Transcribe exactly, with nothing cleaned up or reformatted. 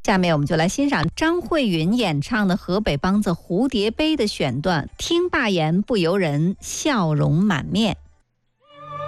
下面我们就来欣赏张慧允演唱的河北梆子《蝴蝶杯》的选段，听罢言不由人，笑容满面。